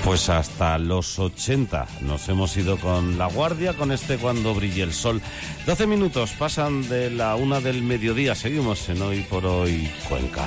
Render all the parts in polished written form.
Pues hasta los 80 nos hemos ido con La Guardia, con este Cuando brille el sol. 12 minutos pasan de la 1 del mediodía. Seguimos en Hoy por Hoy Cuenca.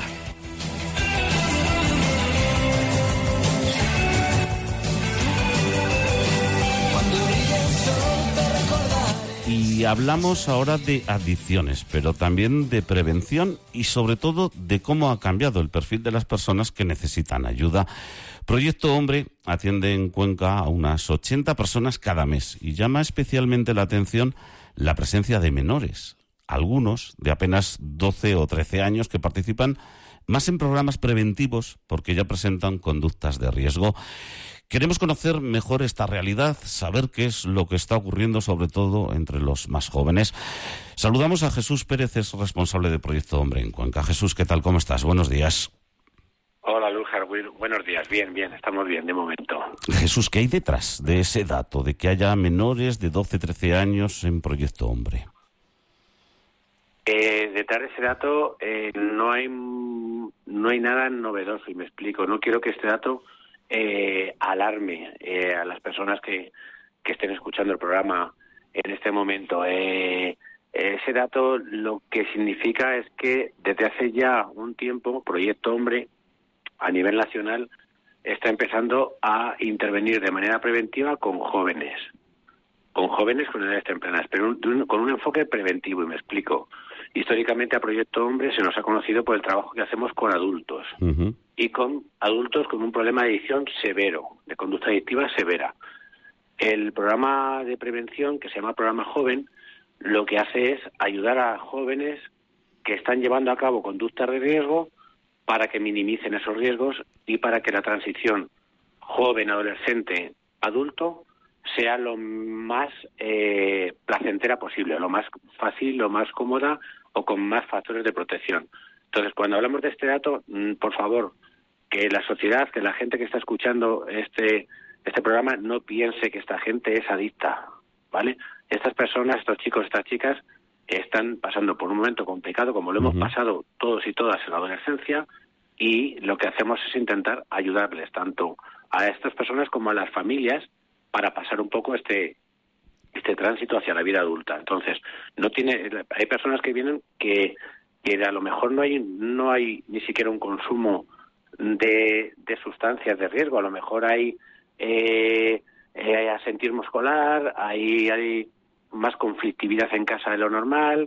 Y hablamos ahora de adicciones, pero también de prevención y sobre todo de cómo ha cambiado el perfil de las personas que necesitan ayuda. Proyecto Hombre atiende en Cuenca a unas 80 personas cada mes y llama especialmente la atención la presencia de menores, algunos de apenas 12 o 13 años que participan más en programas preventivos porque ya presentan conductas de riesgo. Queremos conocer mejor esta realidad, saber qué es lo que está ocurriendo, sobre todo entre los más jóvenes. Saludamos a Jesús Pérez, es responsable de Proyecto Hombre en Cuenca. Jesús, ¿qué tal? ¿Cómo estás? Buenos días. Hola, Lújar. Buenos días. Bien, estamos bien de momento. Jesús, ¿qué hay detrás de ese dato de que haya menores de 12, 13 años en Proyecto Hombre? Detrás de ese dato no hay nada novedoso, y me explico. No quiero que este dato alarme a las personas que estén escuchando el programa en este momento. Ese dato lo que significa es que desde hace ya un tiempo Proyecto Hombre a nivel nacional está empezando a intervenir de manera preventiva con jóvenes con edades tempranas, pero con un enfoque preventivo, y me explico. Históricamente a Proyecto Hombre se nos ha conocido por el trabajo que hacemos con adultos, y con adultos con un problema de adicción severo, de conducta adictiva severa. El programa de prevención, que se llama Programa Joven, lo que hace es ayudar a jóvenes que están llevando a cabo conductas de riesgo para que minimicen esos riesgos y para que la transición joven, adolescente, adulto sea lo más placentera posible, lo más fácil, lo más cómoda o con más factores de protección. Entonces, cuando hablamos de este dato, por favor, que la sociedad, que la gente que está escuchando este programa no piense que esta gente es adicta, ¿vale? Estas personas, estos chicos, estas chicas, están pasando por un momento complicado, como lo hemos pasado todos y todas en la adolescencia, y lo que hacemos es intentar ayudarles tanto a estas personas como a las familias para pasar un poco este tránsito hacia la vida adulta. Entonces, hay personas que vienen que a lo mejor no hay ni siquiera un consumo de sustancias de riesgo. A lo mejor hay asentismo escolar, hay más conflictividad en casa de lo normal,